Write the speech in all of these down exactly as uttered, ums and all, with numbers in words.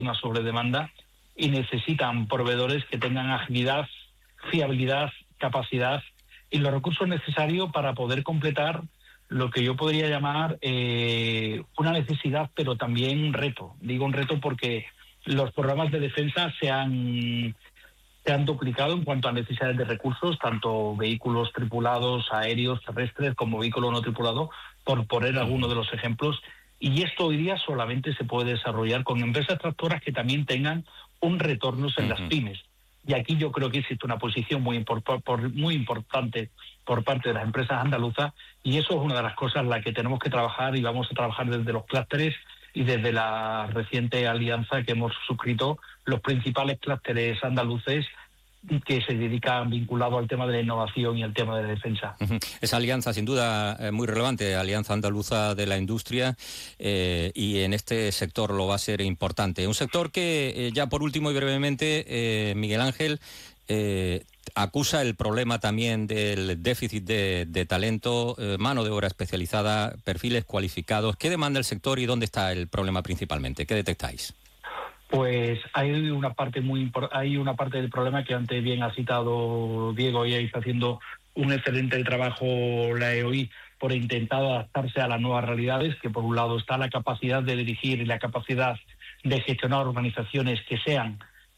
una sobredemanda y necesitan proveedores que tengan agilidad, fiabilidad, capacidad y los recursos necesarios para poder completar lo que yo podría llamar eh, una necesidad, pero también un reto. Digo un reto porque los programas de defensa se han, se han duplicado en cuanto a necesidades de recursos, tanto vehículos tripulados, aéreos, terrestres, como vehículos no tripulados, por poner algunos de los ejemplos. Y esto hoy día solamente se puede desarrollar con empresas tractoras que también tengan un retorno en uh-huh. las pymes. Y aquí yo creo que existe una posición muy, import- por, muy importante por parte de las empresas andaluzas, y eso es una de las cosas en las que tenemos que trabajar, y vamos a trabajar desde los clústeres y desde la reciente alianza que hemos suscrito los principales clústeres andaluces que se dedican vinculado al tema de la innovación y al tema de la defensa. Uh-huh. Esa alianza, sin duda, eh, muy relevante, Alianza Andaluza de la Industria, eh, y en este sector lo va a ser importante. Un sector que, eh, ya por último y brevemente, eh, Miguel Ángel, eh, acusa el problema también del déficit de, de talento, eh, mano de obra especializada, perfiles cualificados. ¿Qué demanda el sector y dónde está el problema principalmente? ¿Qué detectáis? Pues hay una parte muy impor- hay una parte del problema que antes bien ha citado Diego, y ahí está haciendo un excelente trabajo la E O I por intentar adaptarse a las nuevas realidades, que por un lado está la capacidad de dirigir y la capacidad de gestionar organizaciones que sean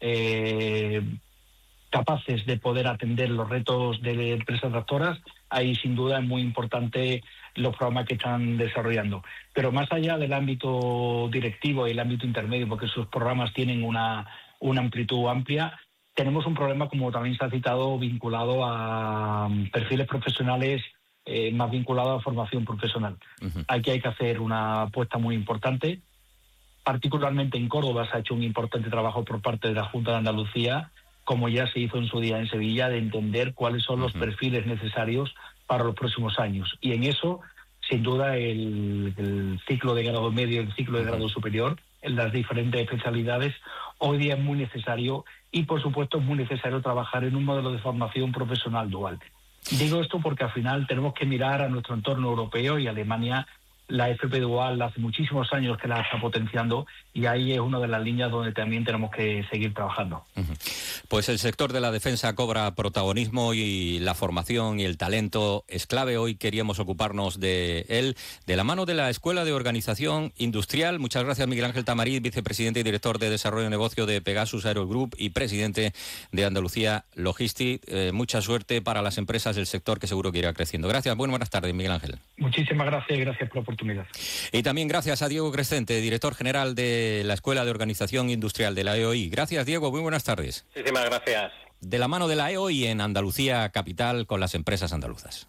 eh, capaces de poder atender los retos de empresas tractoras. Ahí sin duda es muy importante los programas que están desarrollando. Pero más allá del ámbito directivo y el ámbito intermedio, porque sus programas tienen una, una amplitud amplia, tenemos un problema, como también se ha citado, vinculado a perfiles profesionales, eh, más vinculado a formación profesional. Uh-huh. Aquí hay que hacer una apuesta muy importante. Particularmente en Córdoba se ha hecho un importante trabajo por parte de la Junta de Andalucía, como ya se hizo en su día en Sevilla, de entender cuáles son uh-huh. los perfiles necesarios para los próximos años. Y en eso, sin duda, el, el ciclo de grado medio y el ciclo de grado superior, en las diferentes especialidades, hoy día es muy necesario, y por supuesto es muy necesario trabajar en un modelo de formación profesional dual. Digo esto porque al final tenemos que mirar a nuestro entorno europeo, y Alemania, la F P dual hace muchísimos años que la está potenciando, y ahí es una de las líneas donde también tenemos que seguir trabajando. Uh-huh. Pues el sector de la defensa cobra protagonismo y la formación y el talento es clave. Hoy queríamos ocuparnos de él, de la mano de la Escuela de Organización Industrial. Muchas gracias, Miguel Ángel Tamariz, vicepresidente y director de Desarrollo de Negocio de Pegasus Aero Group y presidente de Andalucía Logistics. Eh, mucha suerte para las empresas del sector, que seguro que irá creciendo. Gracias, bueno, buenas tardes, Miguel Ángel. Muchísimas gracias y gracias por la oportunidad. Y también gracias a Diego Crescente, director general de la Escuela de Organización Industrial de la E O I. Gracias, Diego, muy buenas tardes. Muchísimas gracias. De la mano de la E O I en Andalucía Capital con las empresas andaluzas.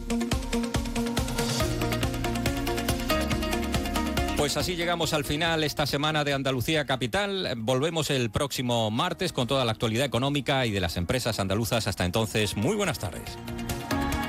Pues así llegamos al final esta semana de Andalucía Capital. Volvemos el próximo martes con toda la actualidad económica y de las empresas andaluzas. Hasta entonces, muy buenas tardes.